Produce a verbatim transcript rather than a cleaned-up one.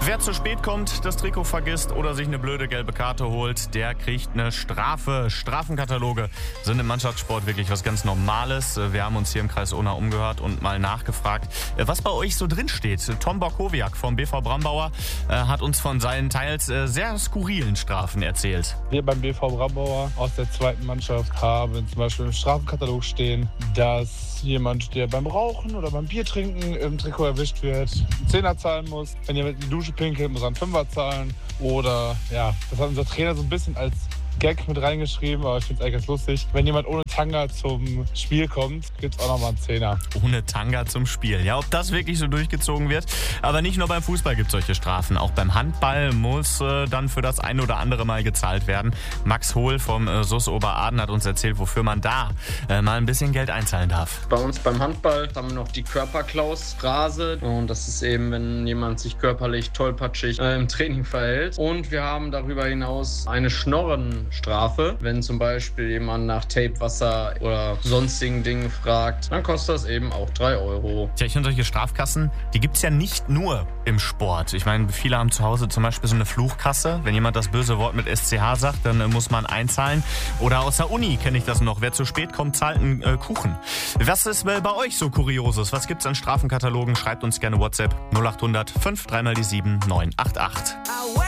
Wer zu spät kommt, das Trikot vergisst oder sich eine blöde gelbe Karte holt, der kriegt eine Strafe. Strafenkataloge sind im Mannschaftssport wirklich was ganz Normales. Wir haben uns hier im Kreis Unna umgehört und mal nachgefragt, was bei euch so drin steht. Tom Borkowiak vom B V Brambauer äh, hat uns von seinen teils äh, sehr skurrilen Strafen erzählt. Wir beim B V Brambauer aus der zweiten Mannschaft haben zum Beispiel im Strafenkatalog stehen, dass jemand, der beim Rauchen oder beim Biertrinken im Trikot erwischt wird, einen Zehner zahlen muss. Wenn jemand in die Dusche pinkelt, muss er einen Fünfer zahlen. Oder, ja, das hat unser Trainer so ein bisschen als Gag mit reingeschrieben, aber ich finde es eigentlich ganz lustig. Wenn jemand ohne Tanga zum Spiel kommt, gibt es auch nochmal einen Zehner. Ohne Tanga zum Spiel. Ja, ob das wirklich so durchgezogen wird. Aber nicht nur beim Fußball gibt es solche Strafen. Auch beim Handball muss äh, dann für das ein oder andere Mal gezahlt werden. Max Hohl vom äh, S U S Oberaden hat uns erzählt, wofür man da äh, mal ein bisschen Geld einzahlen darf. Bei uns beim Handball haben wir noch die Körperklaus-Phrase. Und das ist eben, wenn jemand sich körperlich tollpatschig äh, im Training verhält. Und wir haben darüber hinaus eine Schnorren Strafe. Wenn zum Beispiel jemand nach Tape, Wasser oder sonstigen Dingen fragt, dann kostet das eben auch drei Euro. Tja, ich finde, solche Strafkassen, die gibt es ja nicht nur im Sport. Ich meine, viele haben zu Hause zum Beispiel so eine Fluchkasse. Wenn jemand das böse Wort mit S C H sagt, dann äh, muss man einzahlen. Oder aus der Uni kenne ich das noch. Wer zu spät kommt, zahlt einen äh, Kuchen. Was ist äh, bei euch so Kurioses? Was gibt's an Strafenkatalogen? Schreibt uns gerne WhatsApp null acht hundert fünf drei mal die sieben neun acht acht.